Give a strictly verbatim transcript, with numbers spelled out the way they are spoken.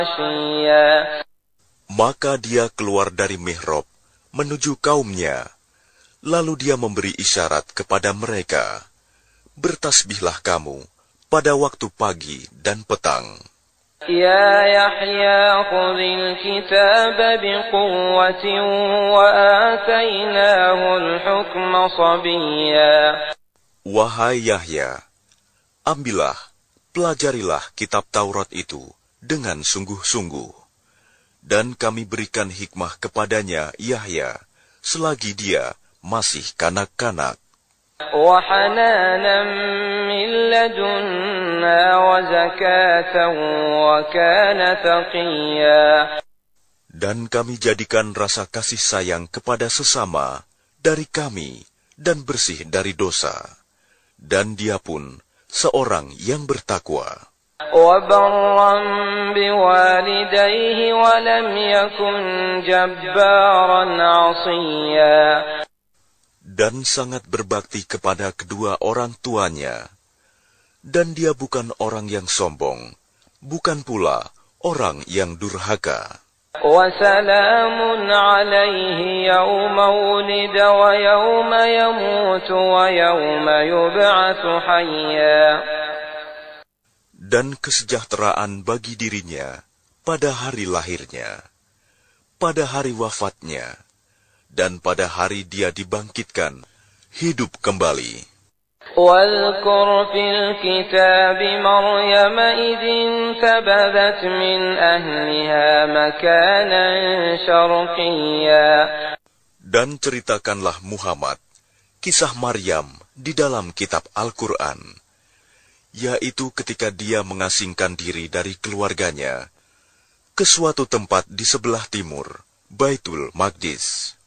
Maka dia keluar dari mihrab menuju kaumnya, lalu dia memberi isyarat kepada mereka, bertasbihlah kamu pada waktu pagi dan petang. Ya Yahya khudhil kitab biquwwatin wa atainahu al-hukma sabiyya. Wahai Yahya, ambillah, pelajarilah kitab Taurat itu dengan sungguh-sungguh, dan kami berikan hikmah kepadanya Yahya selagi dia masih kanak-kanak. وحنانا من لدنا وزكاة وكان تقيا. Dan kami jadikan rasa kasih sayang kepada sesama dari kami dan bersih dari dosa. Dan dia pun seorang yang bertakwa. وبرا بوالديه ولم يكن جبارا عصيا. Dan sangat berbakti kepada kedua orang tuanya. Dan dia bukan orang yang sombong, bukan pula orang yang durhaka. وسلام عليه يوم ولد ويوم يموت ويوم يبعث حيا. Dan kesejahteraan bagi dirinya pada hari lahirnya, pada hari wafatnya, dan pada hari dia dibangkitkan, hidup kembali. واذكر في الكتاب مريم إذ انتبذت من أهلها مكانا شرقيا. Dan ceritakanlah Muhammad kisah Maryam di dalam kitab Al-Quran, yaitu ketika dia mengasingkan diri dari keluarganya ke suatu tempat di sebelah timur, Baitul Maqdis.